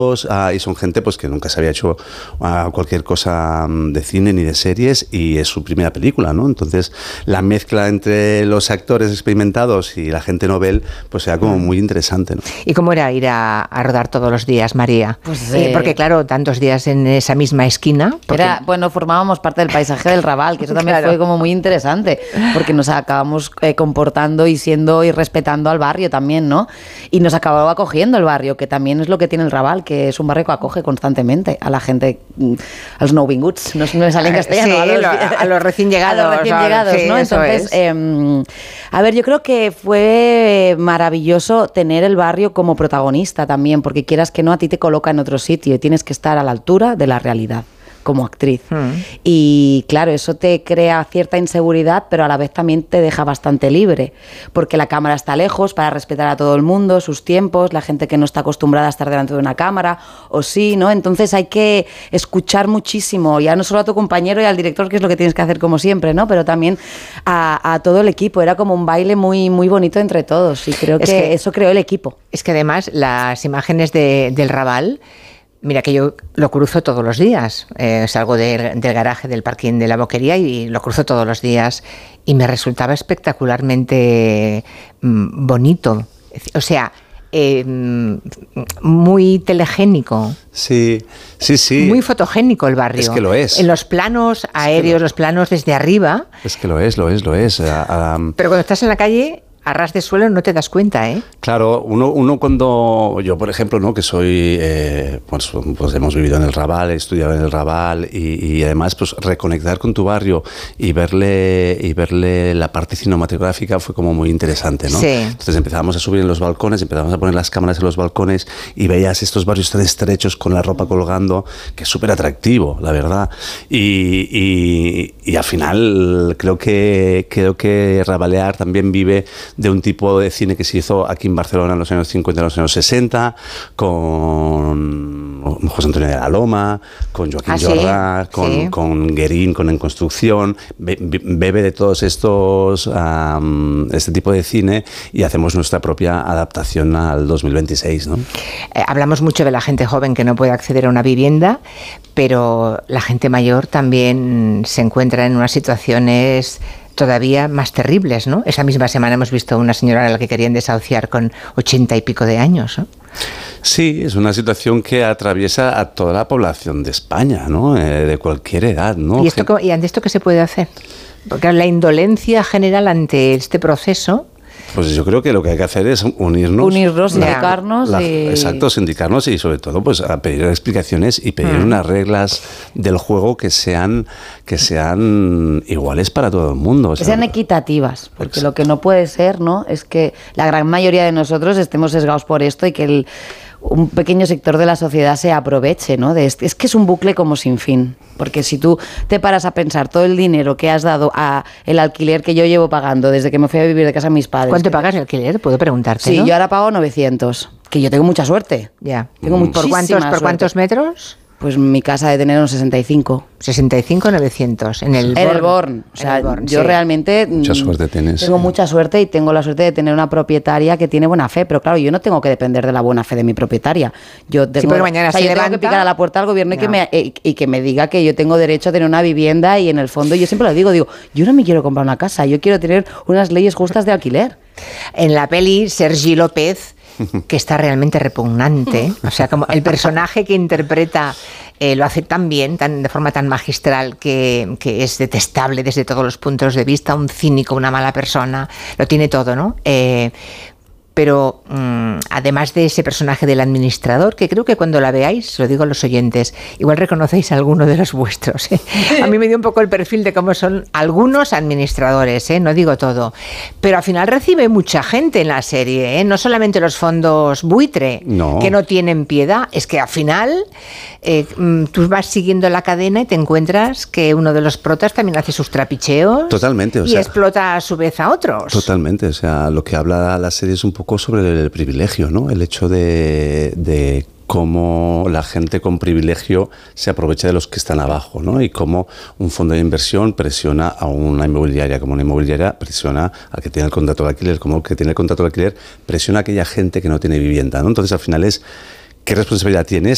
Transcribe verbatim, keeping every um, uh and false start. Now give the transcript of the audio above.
Uh, y son gente pues que nunca se había hecho uh, cualquier cosa um, de cine ni de series y es su primera película, ¿no? Entonces la mezcla entre los actores experimentados y la gente novel pues era como muy interesante, ¿no? ¿Y cómo era ir a, a rodar todos los días, María? Pues, eh, eh, porque claro, tantos días en esa misma esquina. Porque... Era, bueno, formábamos parte del paisaje del Raval, que eso también claro. fue como muy interesante, porque nos acabamos eh, comportando y siendo y respetando al barrio también, ¿no? Y nos acababa acogiendo el barrio, que también es lo que tiene el Raval, que es un barrio que acoge constantemente a la gente, a los no-binguts, no, no me sale en castellano, sí, a, los, a los recién llegados. A los recién llegados, sí, ¿no? Entonces, es. eh, a ver, yo creo que fue maravilloso tener el barrio como protagonista también, porque quieras que no, a ti te coloca en otro sitio y tienes que estar a la altura de la realidad como actriz. Mm. Y claro, eso te crea cierta inseguridad, pero a la vez también te deja bastante libre, porque la cámara está lejos para respetar a todo el mundo, sus tiempos, la gente que no está acostumbrada a estar delante de una cámara, o sí, ¿no? Entonces hay que escuchar muchísimo, ya no solo a tu compañero y al director, que es lo que tienes que hacer como siempre, ¿no? Pero también a, a todo el equipo. Era como un baile muy, muy bonito entre todos y creo que, que eso creó el equipo. Es que además las imágenes de, del Raval, mira que yo lo cruzo todos los días, eh, salgo de, del garaje del parking de la Boquería y lo cruzo todos los días y me resultaba espectacularmente mm, bonito, o sea, eh, muy telegénico. Sí, sí, sí. Muy fotogénico el barrio. Es que lo es. En los planos aéreos, es lo... los planos desde arriba. Es que lo es, lo es, lo es. Um... Pero cuando estás en la calle... a ras de suelo no te das cuenta, ¿eh? Claro, uno, uno cuando... Yo, por ejemplo, ¿no? Que soy... Eh, pues, pues hemos vivido en el Raval, he estudiado en el Raval y, y además pues reconectar con tu barrio y verle y verle la parte cinematográfica fue como muy interesante, ¿no? Sí. Entonces empezábamos a subir en los balcones, empezamos a poner las cámaras en los balcones y veías estos barrios tan estrechos con la ropa colgando, que es súper atractivo, la verdad. Y, y, y al final creo que, creo que Rabalear también vive de un tipo de cine que se hizo aquí en Barcelona en los años cincuenta y en los años sesenta, con José Antonio de la Loma, con Joaquín ah, Jordà, sí, con, sí. con Guérin, con En Construcción, be, bebe de todos estos, um, este tipo de cine y hacemos nuestra propia adaptación al dos mil veintiséis, ¿no? Eh, hablamos mucho de la gente joven que no puede acceder a una vivienda, pero la gente mayor también se encuentra en unas situaciones todavía más terribles, ¿no? Esa misma semana hemos visto una señora a la que querían desahuciar con ochenta y pico de años, ¿no? Sí, es una situación que atraviesa a toda la población de España, ¿no? Eh, de cualquier edad, ¿no? ¿Y, esto, ¿Y ante esto qué se puede hacer? Porque la indolencia general ante este proceso... Pues yo creo que lo que hay que hacer es unirnos. Unirnos, sindicarnos. La, la, y... Exacto, sindicarnos y sobre todo pues a pedir explicaciones y pedir mm. unas reglas del juego que sean, que sean iguales para todo el mundo. O sea, que sean equitativas, porque exacto. Lo que no puede ser, ¿no? Es que la gran mayoría de nosotros estemos sesgados por esto y que el... un pequeño sector de la sociedad se aproveche, ¿no? De este. Es que es un bucle como sin fin, porque si tú te paras a pensar todo el dinero que has dado a el alquiler que yo llevo pagando desde que me fui a vivir de casa de mis padres. ¿Cuánto pagas el alquiler? Puedo preguntarte, Sí, ¿no? yo ahora pago novecientos, que yo tengo mucha suerte. Ya. Tengo mm. ¿Por cuántos, ¿Por cuántos metros? Pues mi casa de tener unos sesenta y cinco. sesenta y cinco, novecientos. En el En Born. el Born. O sea, Born, yo sí. realmente... Mucha suerte tienes. Tengo mucha suerte y tengo la suerte de tener una propietaria que tiene buena fe. Pero claro, yo no tengo que depender de la buena fe de mi propietaria. Yo tengo, sí, porque mañana o sea, se yo levanta... tengo que picar a la puerta del gobierno no. y, que me, y, y que me diga que yo tengo derecho a tener una vivienda y en el fondo yo siempre lo digo, digo, yo no me quiero comprar una casa, yo quiero tener unas leyes justas de alquiler. En la peli, Sergi López, que está realmente repugnante, o sea, como el personaje que interpreta eh, lo hace tan bien, tan, de forma tan magistral, que, que es detestable desde todos los puntos de vista, un cínico, una mala persona, lo tiene todo, ¿no? Eh, pero mmm, además de ese personaje del administrador, que creo que cuando la veáis, lo digo a los oyentes, igual reconocéis a alguno de los vuestros, ¿eh? A mí me dio un poco el perfil de cómo son algunos administradores, ¿eh? No digo todo, pero al final recibe mucha gente en la serie, ¿eh? No solamente los fondos buitre, no. que no tienen piedad, es que al final eh, tú vas siguiendo la cadena y te encuentras que uno de los protas también hace sus trapicheos. Totalmente, o y sea, explota a su vez a otros. Totalmente, o sea, lo que habla la serie es un poco sobre el privilegio, ¿no? El hecho de, de cómo la gente con privilegio se aprovecha de los que están abajo, ¿no? Y cómo un fondo de inversión presiona a una inmobiliaria, como una inmobiliaria presiona al que tiene el contrato de alquiler, como el que tiene el contrato de alquiler presiona a aquella gente que no tiene vivienda, ¿no? Entonces, al final es ¿qué responsabilidad tienes